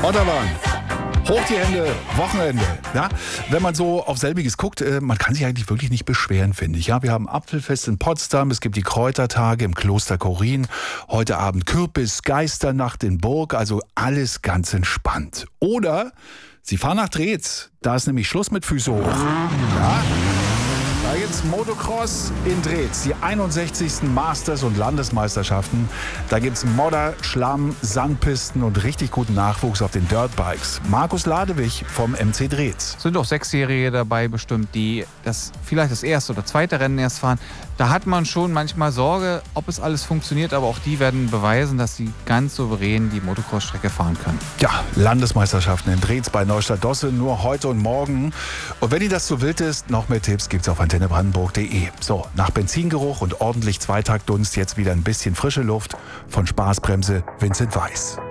Otterwahn. Hoch die Hände, Wochenende. Ja? Wenn man so auf selbiges guckt, man kann sich eigentlich wirklich nicht beschweren, finde ich. Ja? Wir haben Apfelfest in Potsdam, es gibt die Kräutertage im Kloster Chorin, heute Abend Kürbis, Geisternacht in Burg, also alles ganz entspannt. Oder Sie fahren nach Drehz, da ist nämlich Schluss mit Füße hoch. Ja? Da gibt's Motocross in Drehz, die 61. Masters- und Landesmeisterschaften. Da gibt's Modder, Schlamm, Sandpisten und richtig guten Nachwuchs auf den Dirtbikes. Markus Ladewig vom MC Drehz. Sind auch Sechsjährige dabei bestimmt, die vielleicht das erste oder zweite Rennen erst fahren. Da hat man schon manchmal Sorge, ob es alles funktioniert, aber auch die werden beweisen, dass sie ganz souverän die Motocross-Strecke fahren können. Ja, Landesmeisterschaften in Drehz bei Neustadt-Dosse, nur heute und morgen. Und wenn Ihnen das zu wild ist, noch mehr Tipps gibt's auf antennebrandenburg.de. So, nach Benzingeruch und ordentlich Zweitaktdunst jetzt wieder ein bisschen frische Luft von Spaßbremse Vincent Weiss.